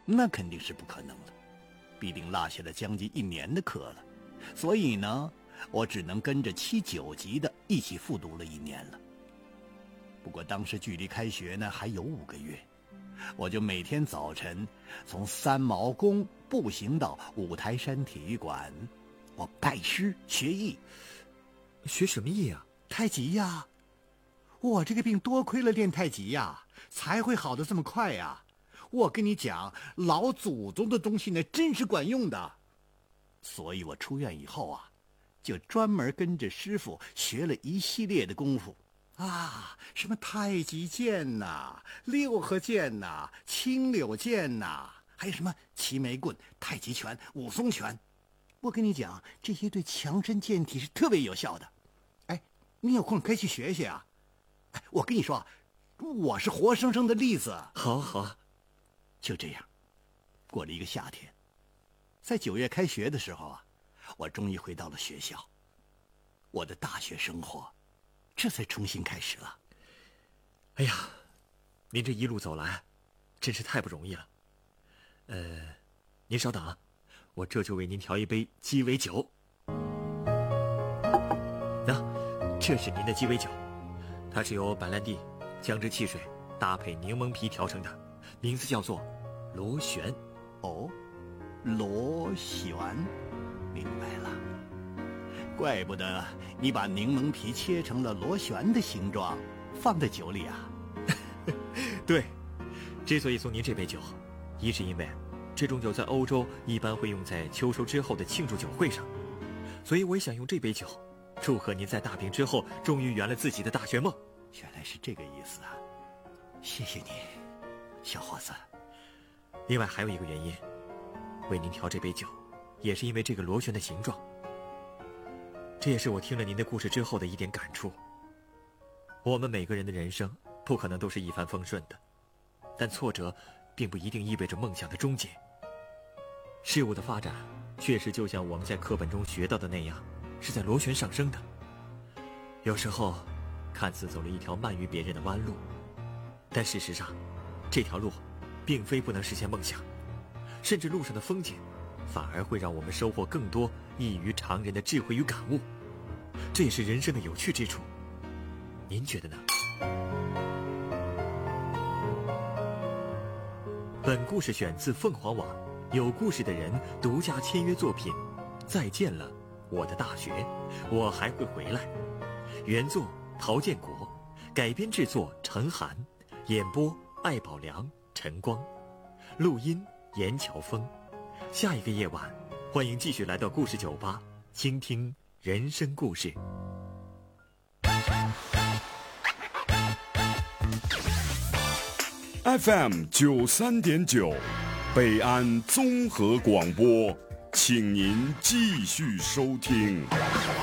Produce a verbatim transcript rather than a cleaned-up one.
那肯定是不可能的，必定落下了将近一年的课了。所以呢，我只能跟着七九级的一起复读了一年了。不过当时距离开学呢还有五个月，我就每天早晨从三毛宫步行到五台山体育馆，我拜师学艺。 学什么艺啊？ 太极呀！我这个病多亏了练太极呀，才会好得这么快呀。我跟你讲，老祖宗的东西呢，真是管用的。所以我出院以后啊，就专门跟着师傅学了一系列的功夫啊，什么太极剑呐、六合剑呐、青柳剑呐，还有什么齐眉棍、太极拳、武松拳。我跟你讲，这些对强身健体是特别有效的。哎，你有空可以去学学啊。哎，我跟你说，我是活生生的例子。 好好。 就这样，过了一个夏天，在九月开学的时候啊，我终于回到了学校，我的大学生活这才重新开始了。 哎呀，您这一路走来，真是太不容易了。呃，您稍等啊，我这就为您调一杯鸡尾酒。那，这是您的鸡尾酒，它是由白兰地、姜汁汽水搭配柠檬皮调成的，名字叫做螺旋。 哦，螺旋，明白了。怪不得你把柠檬皮切成了螺旋的形状，放在酒里啊。 对，之所以送您这杯酒，一是因为这种酒在欧洲一般会用在秋收之后的庆祝酒会上，所以我也想用这杯酒祝贺您在大病之后终于圆了自己的大学梦。 原来是这个意思啊，谢谢你，小伙子。 另外还有一个原因，为您调这杯酒也是因为这个螺旋的形状。这也是我听了您的故事之后的一点感触。我们每个人的人生不可能都是一帆风顺的，但挫折并不一定意味着梦想的终结。事物的发展确实就像我们在课本中学到的那样，是在螺旋上升的。有时候看似走了一条慢于别人的弯路，但事实上这条路并非不能实现梦想，甚至路上的风景反而会让我们收获更多异于常人的智慧与感悟，这也是人生的有趣之处。您觉得呢？本故事选自凤凰网有故事的人独家签约作品《再见了，我的大学，我还会回来》，原作陶建国，改编制作陈寒，演播艾宝良、陈光，录音严乔峰。下一个夜晚，欢迎继续来到故事酒吧，倾听人生故事。 F M 九三点九，北安综合广播，请您继续收听。